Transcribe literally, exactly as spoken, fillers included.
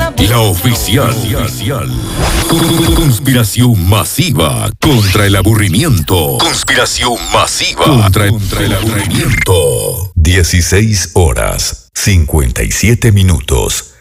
La oficial. Conspiración masiva contra el aburrimiento. Conspiración masiva contra, contra el aburrimiento. dieciséis horas, cincuenta y siete minutos.